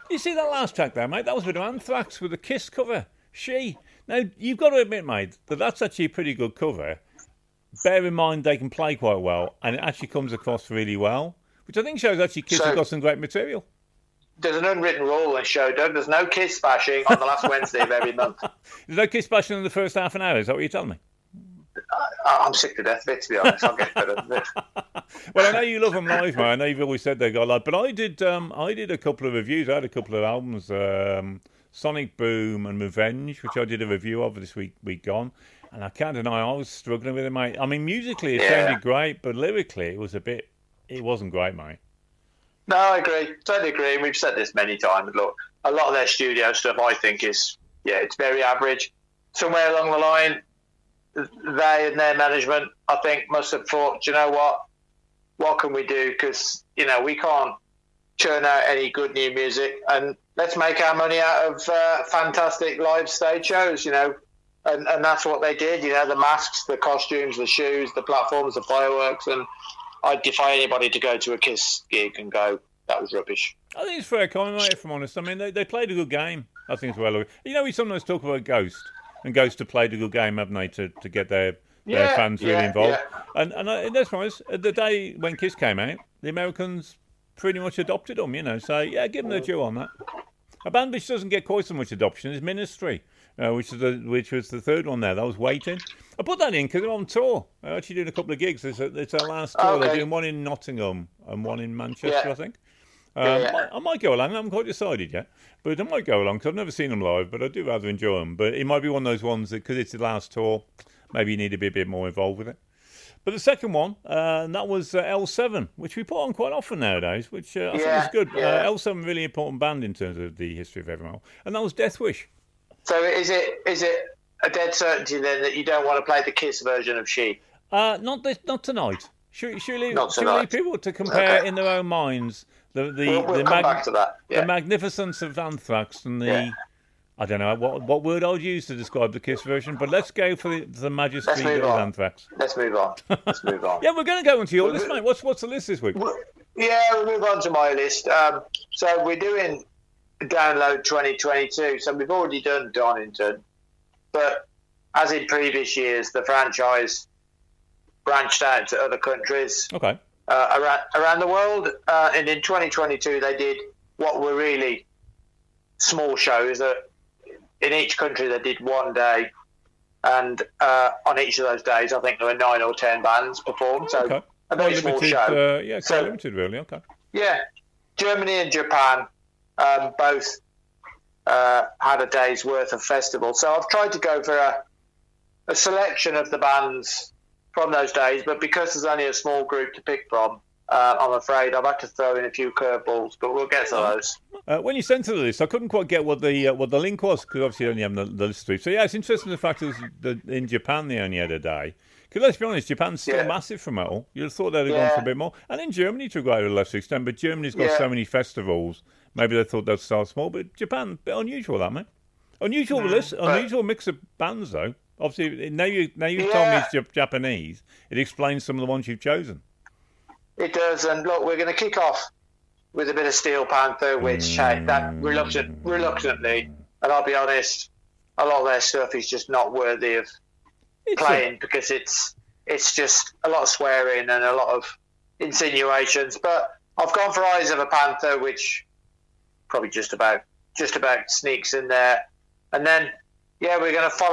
You see that last track there, mate? That was with Anthrax with a Kiss cover. She. Now, you've got to admit, mate, that's actually a pretty good cover. Bear in mind they can play quite well, and it actually comes across really well, which I think shows actually Kiss have got some great material. There's an unwritten rule on show, Doug. There's no Kiss bashing on the last Wednesday of every month. There's no Kiss bashing in the first half an hour, is that what you're telling me? I'm sick to death of it, to be honest. I'll get better than it. Well, I know you love them live, man. I know you've always said they got live, but I did a couple of reviews. I had a couple of albums, Sonic Boom and Revenge, which I did a review of this week gone, and I can't deny I was struggling with it, mate. I mean, musically it sounded great, but lyrically it wasn't great, mate. No, I agree. Totally agree. We've said this many times. Look, a lot of their studio stuff, I think, it's very average. Somewhere along the line, they and their management, I think, must have thought, do you know what? What can we do? Because, we can't churn out any good new music, and let's make our money out of fantastic live stage shows, And that's what they did, the masks, the costumes, the shoes, the platforms, the fireworks, and I'd defy anybody to go to a Kiss gig and go, that was rubbish. I think it's fair comment, mate, if I'm honest. I mean, they played a good game. I think it's well. We sometimes talk about Ghost, and Ghost have played a good game, haven't they, to get their fans really involved. Yeah. And that's nice. The day when Kiss came out, the Americans pretty much adopted them, So, give them their due on that. A band which doesn't get quite so much adoption is Ministry, which was the third one there. That was Waiting. I put that in because they're on tour. They're actually doing a couple of gigs. It's our last tour. Okay. They're doing one in Nottingham and one in Manchester, I think. I might go along. I haven't quite decided yet, but I might go along because I've never seen them live, but I do rather enjoy them. But it might be one of those ones that, because it's the last tour, maybe you need to be a bit more involved with it. But the second one, that was L7, which we put on quite often nowadays, which I think is good. L7, really important band in terms of the history of heavy metal, and that was Death Wish. So is it a dead certainty then that you don't want to play the Kiss version of She? Not tonight. Should we leave people to compare in their own minds we'll come back to that. The magnificence of Anthrax and the I don't know what word I would use to describe the Kiss version, but let's go for the majesty of Anthrax. Let's move on. Yeah, we're going to go into your list, mate. What's the list this week? We'll move on to my list. So we're doing Download 2022. So we've already done Donington, but as in previous years, the franchise branched out to other countries. Okay. Around the world, and in 2022 they did what were really small shows. In each country they did one day, and on each of those days I think there were 9 or 10 bands performed. So a very small show. Quite limited, really. Okay. Yeah, Germany and Japan both had a day's worth of festival. So I've tried to go for a selection of the bands from those days, but because there's only a small group to pick from, I'm afraid I've had to throw in a few curveballs, but we'll get to those. When you sent to the list, I couldn't quite get what the link was, because obviously you only have the list through. So it's interesting the fact that in Japan they only had a day. Because let's be honest, Japan's still massive for metal. You'd have thought they'd have gone for a bit more. And in Germany to a greater or lesser extent, but Germany's got so many festivals, maybe they thought they'd start small. But Japan, a bit unusual, that, mate. Unusual mix of bands, though. Obviously, now you told me it's Japanese, it explains some of the ones you've chosen. It does, and look, we're going to kick off with a bit of Steel Panther, which that reluctantly, and I'll be honest, a lot of their stuff is just not worthy of playing because it's just a lot of swearing and a lot of insinuations. But I've gone for Eyes of a Panther, which probably just about sneaks in there, and then we're going to follow